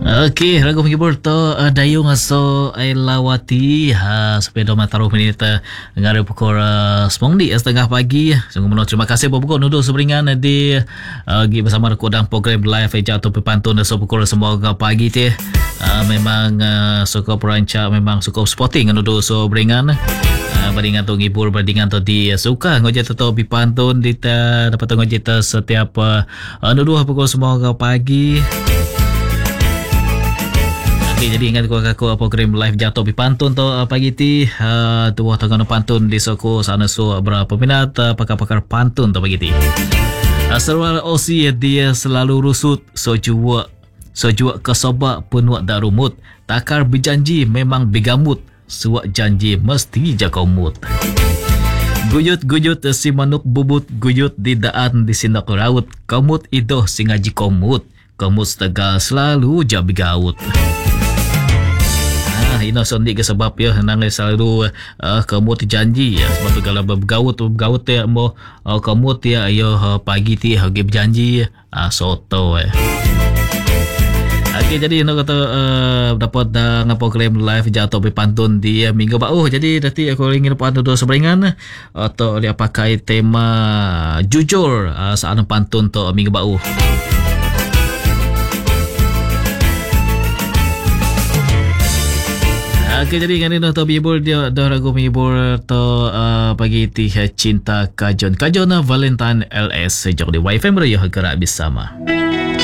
Okey, lagu menghibur tu Dayung Aso Ailawati sepeda mataruh minita ngare pukul 9:30 pagi. Sungguh menolong terima kasih pukul nuduh seberingan di bersama rekod program live jatuh pantun so pukul semua pagi tu. Memang suka perancak memang suka sporting nuduh so beringan. Bandingan tu ngibur bandingan tu di suka ngojek tu pantun kita dapat ngojek setiap nuduh pukul semua pagi. Okay, jadi ingat aku program live jatuh di pantun tu pagi ti tuah tangan pantun di soko sana so berapa minat pakar-pakar pantun tu pagi ti. Serwal Osi dia selalu rusut so jua kesobak penuak dak rumut takar berjanji memang bigamut suak janji mesti jakomut. Guyut-guyut si manuk bubut guyut di daan di sindak raut komut idoh singaji komut tegal selalu jabi gaut. Ina sondik ke sebab ya nang selalu kamu terjanji ya sebab tu kalau bergaut ya mo kamu ya ayo pagi ti hagi berjanji soto Okey, jadi nak kata dapat ngapa program live jatuh pantun di minggu bau. Jadi nanti aku ingin pantun tu seberingan atau dia pakai tema jujur saat pantun tu minggu bau. Okey, jadi kan ini tu menghibur dia dah lagu menghibur tu pagi ti cinta kajon Valentine LS sejak di YFM Radio gerak bersama.